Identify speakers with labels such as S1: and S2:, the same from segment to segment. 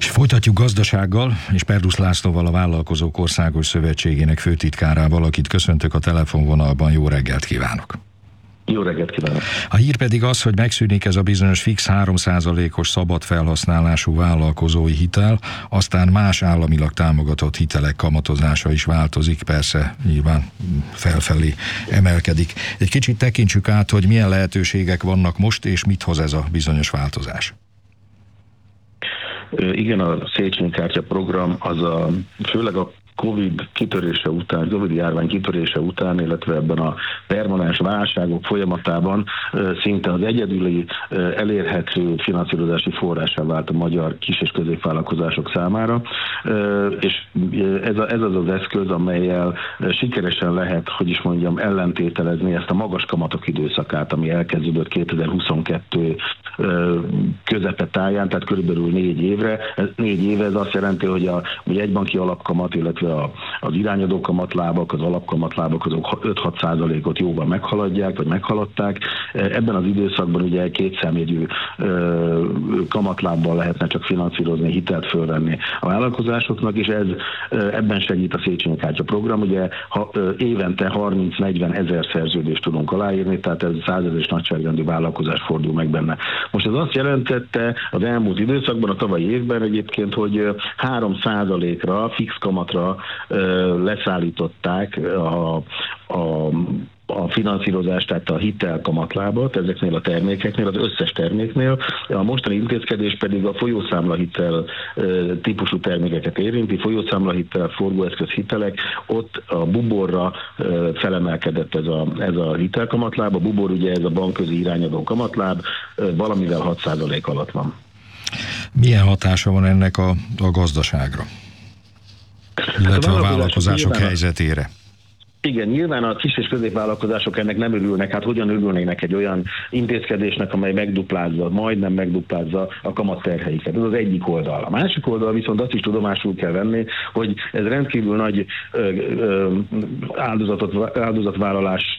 S1: És folytatjuk gazdasággal, és Perdusz Lászlóval, a Vállalkozók Országos Szövetségének főtitkárával, akit köszöntök a telefonvonalban. Jó reggelt kívánok!
S2: Jó reggelt kívánok!
S1: A hír pedig az, hogy megszűnik ez a bizonyos fix 3%-os szabad felhasználású vállalkozói hitel, aztán más államilag támogatott hitelek kamatozása is változik, persze nyilván felfelé emelkedik. Egy kicsit tekintsük át, hogy milyen lehetőségek vannak most, és mit hoz ez a bizonyos változás.
S2: Igen, a Széchenyi kártya program az főleg a Covid kitörése után, Covid járvány kitörése után, illetve ebben a permanens válságok folyamatában szinte az egyedüli elérhető finanszírozási forrásá vált a magyar kis- és középvállalkozások számára, és ez az eszköz, amellyel sikeresen lehet, hogy is mondjam, ellentételezni ezt a magas kamatok időszakát, ami elkezdődött 2022 közepe táján, tehát körülbelül 4 évre. 4 éve ez azt jelenti, hogy a jegybanki alapkamat, illetve az irányadó kamatlábak, az alapkamatlábak azok 5-6%-ot jóval meghaladják, vagy meghaladták. Ebben az időszakban ugye kétszámjegyű kamatlábbal lehetne csak finanszírozni, hitelt fölvenni a vállalkozásoknak, és ebben segít a Széchenyi kártya program. Ugye évente 30-40 ezer szerződést tudunk aláírni, tehát ez 100 ezeres nagyságrendű vállalkozás fordul meg benne. Most ez azt jelentette az elmúlt időszakban, a tavalyi évben egyébként, hogy 3%-ra, fix kamatra leszállították a finanszírozást, tehát a hitel kamatlábat ezeknél a termékeknél, az összes terméknél. A mostani intézkedés pedig a folyószámlahitel típusú termékeket érinti, folyószámlahitel, forgóeszköz hitelek, ott a buborra felemelkedett ez a hitelkamatláb. A bubor ugye ez a bankközi irányadó kamatláb, valamivel 6% alatt van.
S1: Milyen hatása van ennek a gazdaságra? Illetve a vállalkozások helyzetére?
S2: Igen, nyilván a kis és középvállalkozások ennek nem örülnek. Hát hogyan örülnének egy olyan intézkedésnek, amely megduplázza, majdnem megduplázza a kamatterheiket. Ez az egyik oldal. A másik oldal viszont azt is tudomásul kell venni, hogy ez rendkívül nagy áldozatvállalást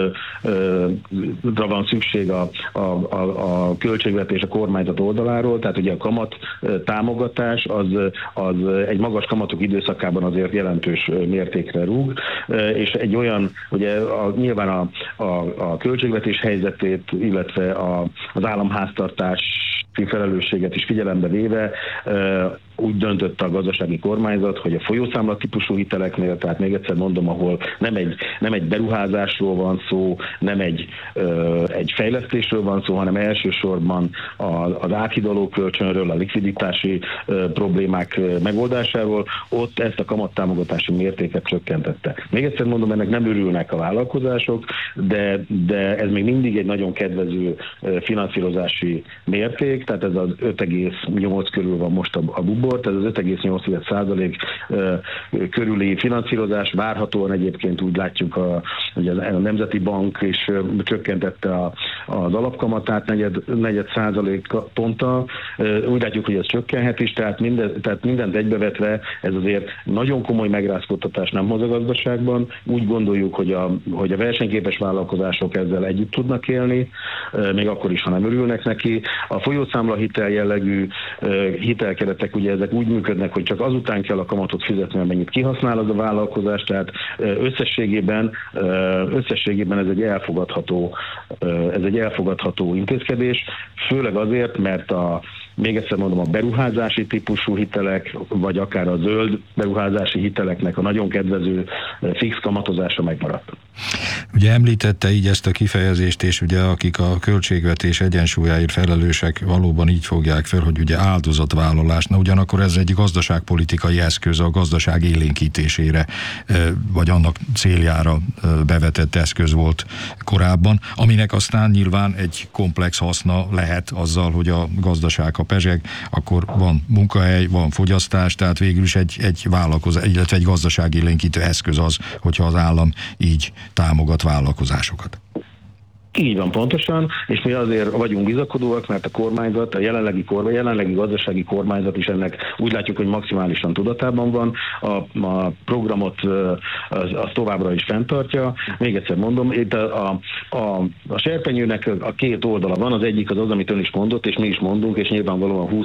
S2: van szükség a költségvetés, a kormányzat oldaláról, tehát ugye a kamat támogatás az egy magas kamatok időszakában azért jelentős mértékre rúg, és egy olyan, ugye nyilván a költségvetés helyzetét, illetve az államháztartási felelősséget is figyelembe véve úgy döntött a gazdasági kormányzat, hogy a folyószámla típusú hiteleknél, tehát még egyszer mondom, ahol nem egy beruházásról van szó, nem egy fejlesztésről van szó, hanem elsősorban az áthidaló kölcsönről, a likviditási problémák megoldásáról, ott ezt a kamattámogatási mértéket csökkentette. Még egyszer mondom, ennek nem örülnek a vállalkozások, de ez még mindig egy nagyon kedvező finanszírozási mérték, tehát ez az 5,8 körül van most a bubor, tehát az 5,8% körüli finanszírozás. Várhatóan egyébként úgy látjuk, hogy a Nemzeti Bank is csökkentette az alapkamatát negyed százalék ponttal. Úgy látjuk, hogy ez csökkenhet is, tehát mindent egybevetve ez azért nagyon komoly megrázkódtatás nem hoz a gazdaságban. Úgy gondoljuk, hogy a versenyképes vállalkozások ezzel együtt tudnak élni, még akkor is, ha nem örülnek neki. A folyószámlahitel jellegű hitelkeretek ugye ezek úgy működnek, hogy csak azután kell a kamatot fizetni, amennyit kihasznál az a vállalkozás, tehát összességében ez egy elfogadható intézkedés, főleg azért, mert még egyszer mondom, a beruházási típusú hitelek, vagy akár a zöld beruházási hiteleknek a nagyon kedvező fix kamatozása megmaradt.
S1: Ugye említette így ezt a kifejezést, és ugye akik a költségvetés egyensúlyáért felelősek valóban így fogják fel, hogy ugye áldozatvállalás, ugyanakkor ez egy gazdaságpolitikai eszköz a gazdaság élénkítésére, vagy annak céljára bevetett eszköz volt korábban, aminek aztán nyilván egy komplex haszna lehet azzal, hogy a gazdaság pezseg, akkor van munkahely, van fogyasztás, tehát végül is egy vállalkozás, illetve egy gazdaságélénkítő eszköz az, hogyha az állam így támogat vállalkozásokat.
S2: Így van, pontosan, és mi azért vagyunk bizakodóak, mert a kormányzat, a jelenlegi gazdasági kormányzat is ennek úgy látjuk, hogy maximálisan tudatában van, a programot az továbbra is fenntartja. Még egyszer mondom, itt a serpenyőnek a két oldala van, az egyik az, amit ön is mondott, és mi is mondunk, és nyilvánvalóan